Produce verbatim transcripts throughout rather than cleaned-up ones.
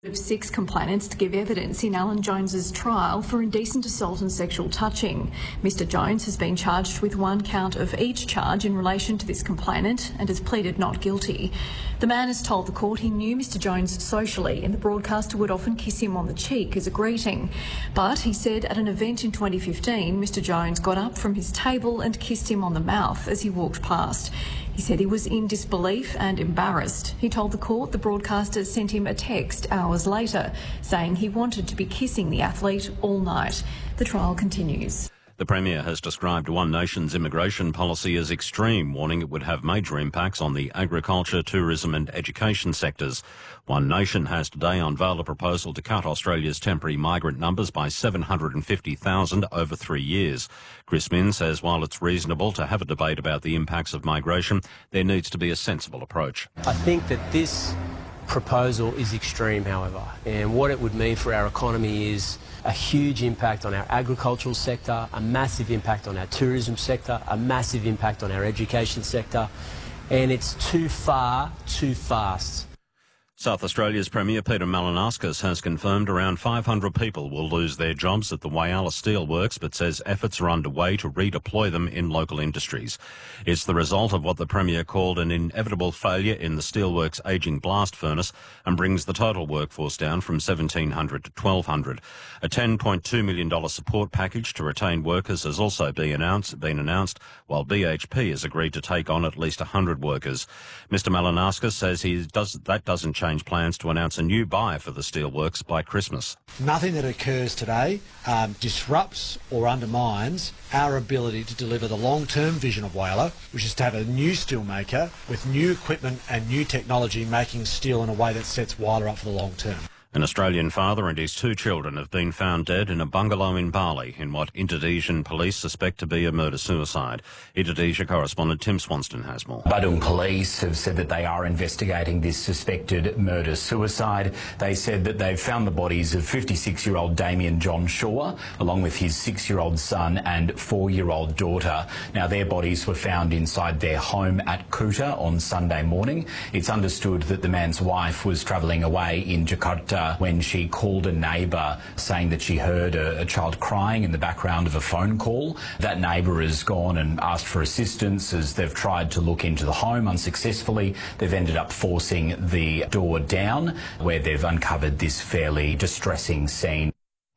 Of six complainants to give evidence in Alan Jones's trial for indecent assault and sexual touching. Mister Jones has been charged with one count of each charge in relation to this complainant and has pleaded not guilty. The man has told the court he knew Mister Jones socially and the broadcaster would often kiss him on the cheek as a greeting. But he said at an event in twenty fifteen, Mister Jones got up from his table and kissed him on the mouth as he walked past. He said he was in disbelief and embarrassed. He told the court the broadcaster sent him a text hours later saying he wanted to be kissing the athlete all night. The trial continues. The Premier has described One Nation's immigration policy as extreme, warning it would have major impacts on the agriculture, tourism and education sectors. One Nation has today unveiled a proposal to cut Australia's temporary migrant numbers by seven hundred fifty thousand over three years. Chris Minns says while it's reasonable to have a debate about the impacts of migration, there needs to be a sensible approach. I think that this proposal is extreme, however, and what it would mean for our economy is a huge impact on our agricultural sector, a massive impact on our tourism sector, a massive impact on our education sector, and it's too far, too fast. South Australia's Premier Peter Malinauskas has confirmed around five hundred people will lose their jobs at the Whyalla Steelworks, but says efforts are underway to redeploy them in local industries. It's the result of what the Premier called an inevitable failure in the Steelworks' ageing blast furnace and brings the total workforce down from seventeen hundred to twelve hundred. A ten point two million dollars support package to retain workers has also been announced, been announced, while B H P has agreed to take on at least one hundred workers. Mister Malinauskas says he does, that doesn't change plans to announce a new buy for the steelworks by Christmas. Nothing that occurs today um, disrupts or undermines our ability to deliver the long-term vision of Whyalla, which is to have a new steelmaker with new equipment and new technology making steel in a way that sets Whyalla up for the long term. An Australian father and his two children have been found dead in a bungalow in Bali in what Indonesian police suspect to be a murder-suicide. Indonesia correspondent Tim Swanston has more. Badung police have said that they are investigating this suspected murder-suicide. They said that they've found the bodies of fifty-six-year-old Damien John Shaw, along with his six-year-old son and four-year-old daughter. Now, their bodies were found inside their home at Kuta on Sunday morning. It's understood that the man's wife was travelling away in Jakarta when she called a neighbour saying that she heard a, a child crying in the background of a phone call. That neighbour has gone and asked for assistance as they've tried to look into the home unsuccessfully. They've ended up forcing the door down where they've uncovered this fairly distressing scene.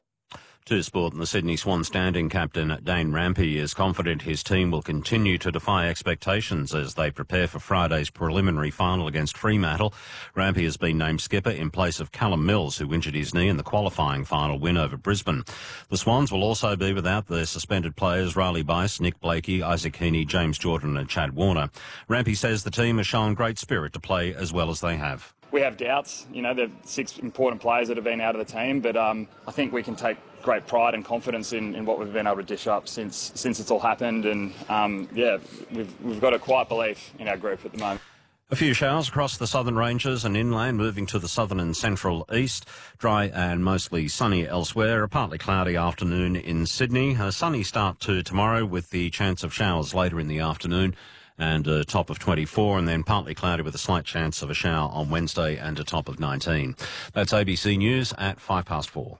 To sport, and the Sydney Swan standing captain Dane Rampey is confident his team will continue to defy expectations as they prepare for Friday's preliminary final against Fremantle. Rampey has been named skipper in place of Callum Mills, who injured his knee in the qualifying final win over Brisbane. The Swans will also be without their suspended players Riley Bice, Nick Blakey, Isaac Heaney, James Jordan and Chad Warner. Rampey says the team has shown great spirit to play as well as they have. We have doubts, you know, there are six important players that have been out of the team, but um, I think we can take great pride and confidence in, in what we've been able to dish up since since it's all happened. And, um, yeah, we've, we've got a quiet belief in our group at the moment. A few showers across the southern ranges and inland, moving to the southern and central east. Dry and mostly sunny elsewhere. A partly cloudy afternoon in Sydney. A sunny start to tomorrow with the chance of showers later in the afternoon. And a top of twenty-four, and then partly cloudy with a slight chance of a shower on Wednesday and a top of nineteen. That's A B C News at five past four.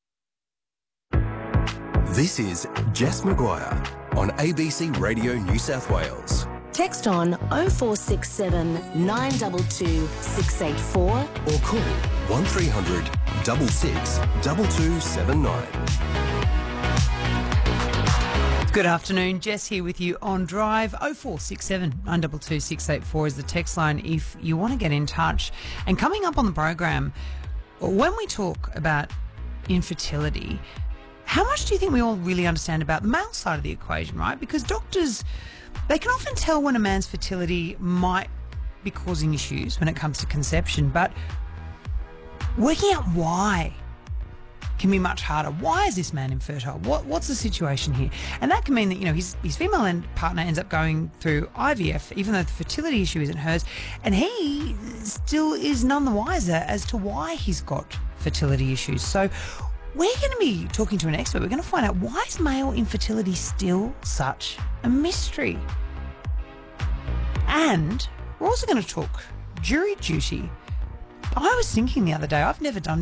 This is Jess Maguire on A B C Radio New South Wales. Text on oh four six seven, nine two two, six eight four or call one three hundred, six six, two two seven nine. Good afternoon, Jess here with you on Drive. oh four six seven, nine two two, six eight four is the text line if you want to get in touch. And coming up on the program, when we talk about infertility, how much do you think we all really understand about the male side of the equation, right? Because doctors, they can often tell when a man's fertility might be causing issues when it comes to conception, but working out why can be much harder. Why is this man infertile? What what's the situation here? And that can mean that, you know, his his female end partner ends up going through I V F, even though the fertility issue isn't hers, and he still is none the wiser as to why he's got fertility issues. So we're going to be talking to an expert. We're going to find out, why is male infertility still such a mystery? And we're also going to talk jury duty I was thinking the other day, I've never done